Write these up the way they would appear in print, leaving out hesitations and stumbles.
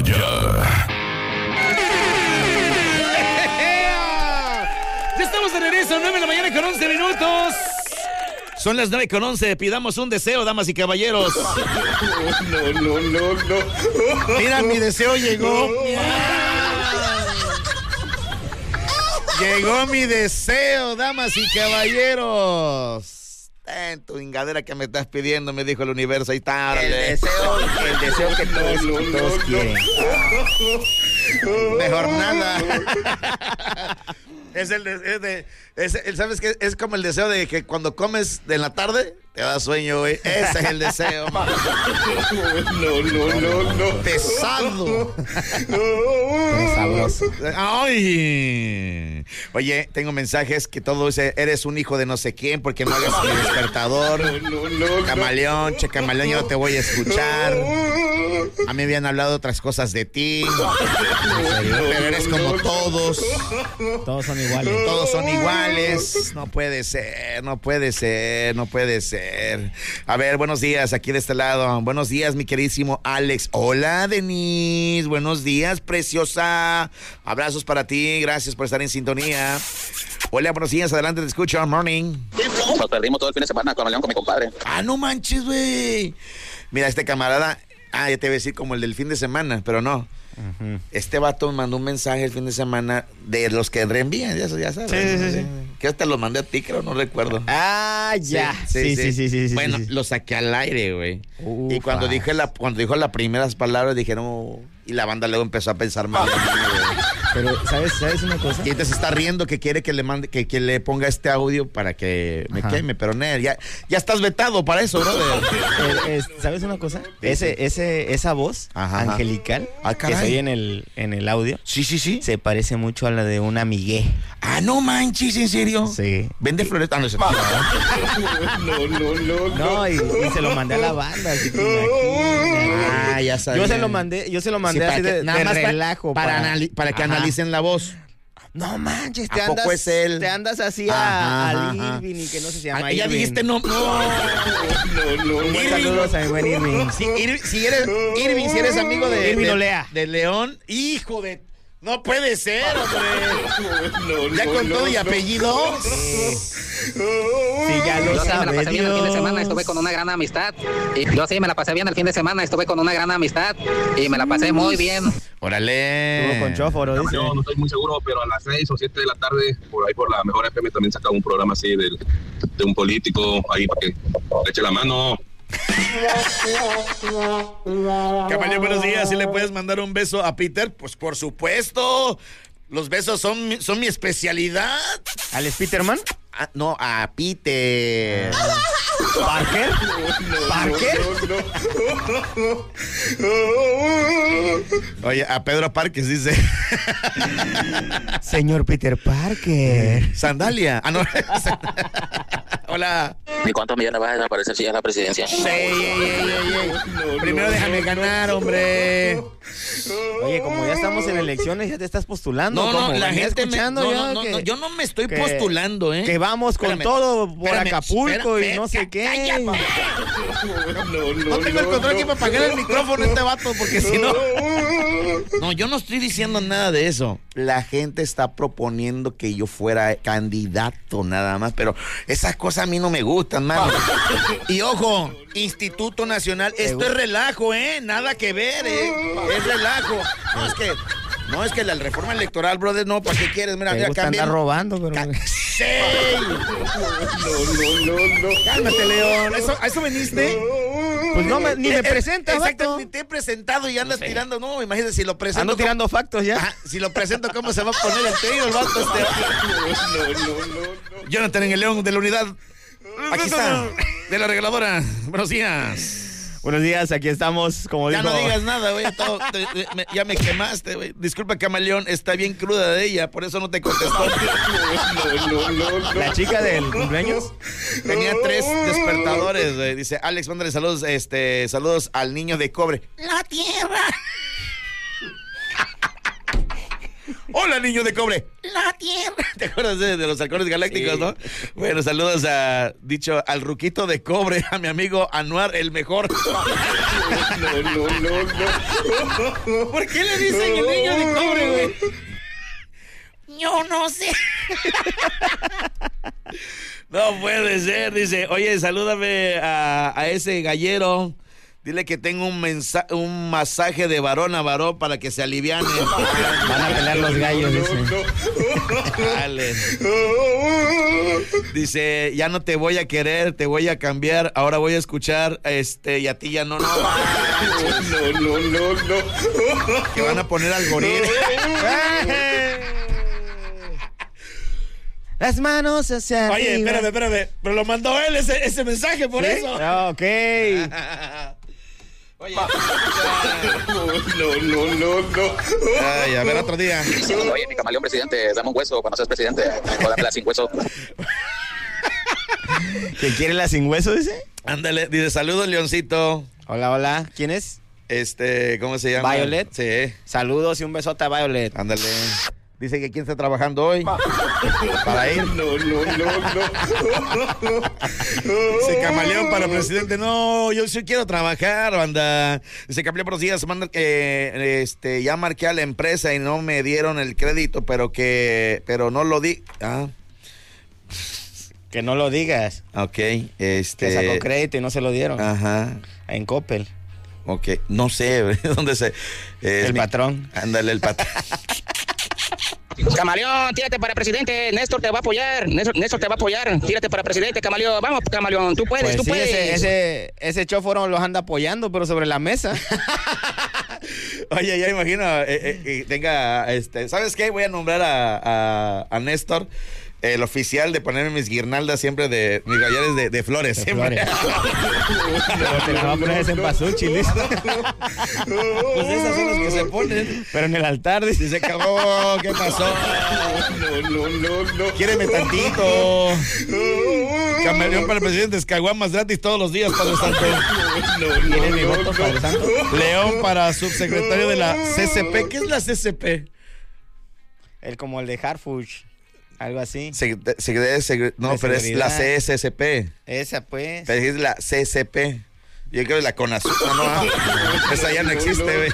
ya. Ya estamos de regreso, 9 de la mañana con 11 minutos. Son las 9 con 11, pidamos un deseo, damas y caballeros. No. Mira, mi deseo llegó. Llegó mi deseo, damas y caballeros. En tu ingadera que me estás pidiendo, me dijo el universo, ahí está. El deseo que todos quieren. Mejor nada. ¿Sabes qué? Es como el deseo de que cuando comes de la tarde te da sueño, güey. Ese es el deseo. No. Pesado. Pero sabroso. Ay. Oye, tengo mensajes que todo dice, eres un hijo de no sé quién porque no hagas mi despertador. Camaleón, che camaleón, yo no te voy a escuchar. A mí me habían hablado otras cosas de ti. Pero eres como todos. Todos son iguales. Todos son iguales. No puede ser. A ver, buenos días aquí de este lado. Buenos días, mi queridísimo Alex. Hola, Denise. Buenos días, preciosa. Abrazos para ti. Gracias por estar en sintonía. Hola, buenos días. Adelante, te escucho. Morning. Nos perdimos todo el fin de semana con mi compadre. Ah, no manches, güey. Mira, este camarada. Ah, ya te iba a decir como el del fin de semana, pero no. Uh-huh. Este vato mandó un mensaje el fin de semana de los que reenvían, ya sabes. Sí. Que te lo mandé a ti, creo, no recuerdo. Ah, ya. Sí. Bueno, lo saqué al aire, güey. Y cuando dijo las primeras palabras, dije, no. Y la banda luego empezó a pensar mal. Pero, ¿sabes una cosa? Y entonces se está riendo que quiere que le mande, que le ponga este audio para que me queme, pero ya estás vetado para eso, brother. ¿Sabes una cosa? Esa voz angelical que se oye en el audio. Sí. Se parece mucho a la de un amigué. Ah, no manches, ¿en serio? Sí. Vende flores. Ah, no, no, y se lo mandé a la banda, así que ya sabía. Yo se lo mandé así de relajo. Para que analicen la voz. No manches, te andas así al Irving y que no sé si llama Irving. Ya dijiste no. Saludos a buen Irving. Si eres amigo de Irving Olea. De León, hijo de... No puede ser, hombre. Ya con todo y apellido. Sí, ya lo Yo sí me la sabe pasé bien el fin de Dios. semana, estuve con una gran amistad. Yo sí me la pasé bien el fin de semana, estuve con una gran amistad y me la pasé muy bien. Órale. Estuvo con Chóforo, dice. No estoy muy seguro, pero a las 6 o 7 de la tarde, por ahí por la Mejor FM también saca un programa así de un político ahí para que le eche la mano. Camaleón, buenos días. ¿Sí le puedes mandar un beso a Peter? Pues por supuesto. Los besos son mi especialidad. ¿Alex Peterman? No, a Peter. ¿Parker? ¿Parker? Oye, a Pedro Parques dice. Señor Peter Parker. Sandalia. Ah, no. Hola. ¿Y cuántos millones vas a desaparecer si es la presidencia? Primero déjame ganar, hombre. Oye, como ya estamos en elecciones, ya te estás postulando. No, la Venía gente escuchando yo no me estoy postulando, Que vamos con todo por Acapulco y no sé qué. No tengo el control aquí para apagar el micrófono este vato, porque si no... No, yo no estoy diciendo nada de eso. La gente está proponiendo que yo fuera candidato nada más, pero esas cosas a mí no me gustan, mano. Y ojo, Instituto Nacional, esto es relajo, nada que ver, es relajo. No, es que la reforma electoral, brother, no, ¿para qué quieres? Mira, te gusta andar robando, pero... ¡Sí! No. Cálmate, León. ¿A eso veniste? Pues no, ni me presentas, exacto, ni te he presentado y andas tirando. No, imagínate si lo presento. Ando tirando factos ya. Ajá, si lo presento, ¿cómo se va a poner el tiro el vato No. Jonathan en el León de la unidad. Aquí está, de la regaladora. Buenos días. Buenos días, aquí estamos, como ya dijo... no digas nada, güey, ya me quemaste, güey. Disculpa, Camaleón, está bien cruda de ella, por eso no te contestó. ¿La chica del cumpleaños? Tenía 3 despertadores, güey. Dice, Alex, mándale saludos, saludos al niño de cobre. ¡La tierra! Hola, niño de cobre. La Tierra. ¿Te acuerdas de los halcones galácticos, no? Bueno, saludos al ruquito de cobre, a mi amigo Anuar, el mejor. No. ¿Por qué le dicen el niño de cobre, güey? Yo no sé. No puede ser, dice. Oye, salúdame a ese gallero. Dile que tengo un masaje de varón a varón para que se aliviane. Van a pelear los gallos, dice. Dale. Dice, ya no te voy a querer, te voy a cambiar. Ahora voy a escuchar, y a ti ya no. No. Que van a poner al goril. Las manos hacia arriba. Oye, espérame. Pero lo mandó él ese mensaje, por eso. Ok. Oye, no. Ay, a ver, otro día. Oye, mi camaleón presidente, dame un hueso cuando seas presidente. Dame la sin hueso. ¿Quién quiere la sin hueso, dice? Ándale, dice, saludos, Leoncito. Hola. ¿Quién es? ¿Cómo se llama? Violet. Sí. Saludos y un besote a Violet. Ándale. Dice que quién está trabajando hoy. Para ir. No. Dice camaleón para presidente. No, yo sí quiero trabajar, banda. Dice camaleón, buenos días. Manda que ya marqué a la empresa y no me dieron el crédito, pero no lo di. Que no lo digas. Ok, Que sacó crédito y no se lo dieron. Ajá. En Coppel. Ok, no sé dónde se. El patrón. Ándale, el patrón. Camaleón, tírate para presidente. Néstor te va a apoyar. Néstor te va a apoyar. Tírate para presidente, Camaleón. Vamos, Camaleón. Tú puedes, pues tú puedes. Ese chóforo los anda apoyando, pero sobre la mesa. Oye, ya imagino. Tenga, ¿sabes qué? Voy a nombrar a Néstor. El oficial de ponerme mis guirnaldas siempre de mis collares de flores. De siempre. Flores. Pero te lo va a poner ese empasuchi, listo. Pues esas son las que se ponen. Pero en el altar dice, se acabó. ¿Qué pasó? No. Quiéreme tantito. Camaleón para el presidente. Caguamas gratis todos los días, Padre Santo. ¿Tiene mi voto, Padre Santo? León para subsecretario de la CCP. ¿Qué es la CCP? Como el de Harfuch. Algo así. No, pero es la CSCP. Esa, pues. Pero es la CCP. Yo creo que la CONASUR. No. Esa ya no existe, güey.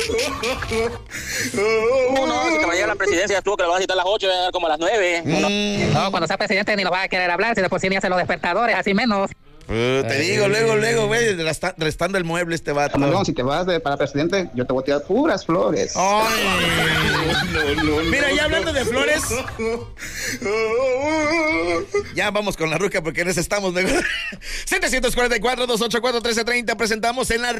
No, si te va a llegar la presidencia, tú que lo vas a citar a las 8, como a las 9. No, cuando sea presidente ni lo vas a querer hablar, si después sí ni hace los despertadores, así menos. Te digo, luego, güey, restando el mueble este vato. No, si te vas para presidente, yo te voy a tirar puras flores. Ay, no. Mira, ya hablando de flores, ya vamos con la ruca porque necesitamos mejor. 744-284-1330, presentamos en la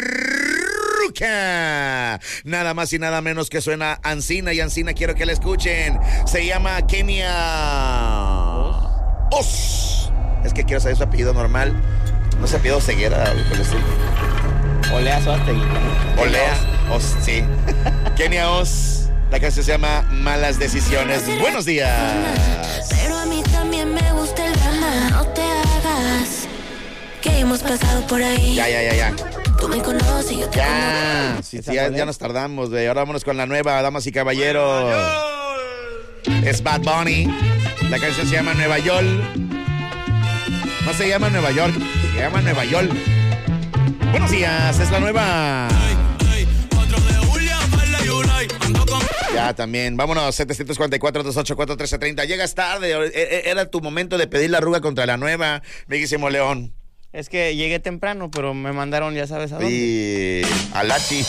ruca. Nada más y nada menos que suena Ancina, y Ancina quiero que la escuchen. Se llama Kenia Os. Es que quiero saber su apellido normal. No se apellido Ceguera. Olea Suártegui. Olea Os, sí. Kenia Os. La canción se llama Malas Decisiones. Buenos días. Pero a mí también me gusta el drama. No te hagas que hemos pasado por ahí. Ya. Tú me conoces y yo te conozco. Sí, ya nos tardamos, güey. Ahora vámonos con la nueva, damas y caballeros. Es Bad Bunny. La canción se llama Nueva York. No se llama Nueva York, se llama Nueva York. Buenos días, es la nueva. Ya también, vámonos, 744-284-1330. Llegas tarde, era tu momento de pedir la arruga contra la nueva, Miguísimo León. Es que llegué temprano, pero me mandaron, ya sabes a dónde. Y Alachi.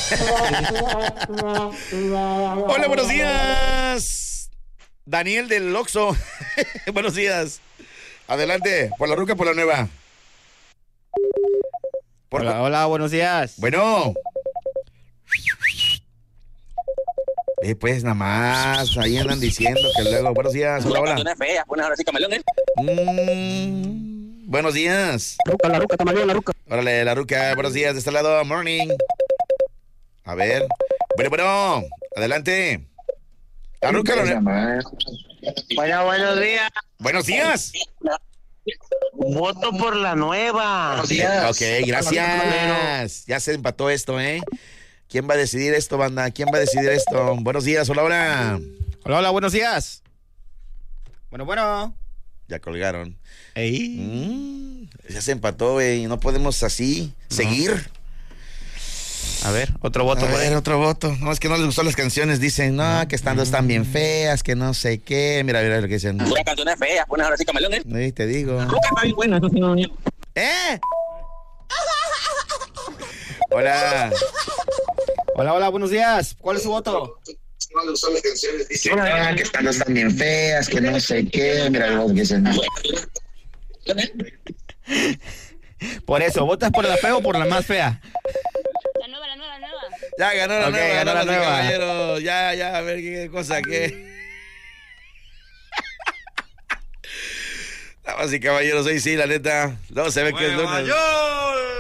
Hola, buenos días. Daniel del Oxxo. Buenos días. Adelante, por la ruca, por la nueva. Hola, buenos días. Bueno. Pues nada más, ahí andan diciendo que luego, buenos días, hola. Buenos días. La ruca, camaleón, la ruca. Órale, la ruca, buenos días, de este lado, morning. A ver, bueno, adelante. La ruca, Bueno, buenos días. Buenos días. Voto por la nueva. Ok, gracias. Ya se empató esto, ¿eh? ¿Quién va a decidir esto, banda? ¿Quién va a decidir esto? Buenos días, hola, hola. Hola, buenos días. Bueno. Ya colgaron. Ey. Ya se empató, güey. No podemos así seguir. A ver, otro voto. Otro voto. No, es que no les gustó las canciones. Dicen, no, que están bien feas, que no sé qué. Mira lo que dicen. Las canciones feas, pones ahora sí Camaleón, ¿eh? Sí, te digo. Está bien buena, eso sí no. ¿Eh? Hola. Hola, buenos días. ¿Cuál es su voto? No les gustó las canciones. Dicen, que están bien feas, que no sé qué. Mira lo que dicen. Por eso, ¿votas por la fea o por la más fea? La nueva. Ya ganó la nueva, ganó la nueva. Caballero. Ya, a ver qué cosa, qué. Damas y caballeros, hoy sí, la neta. No se ve que es lunes.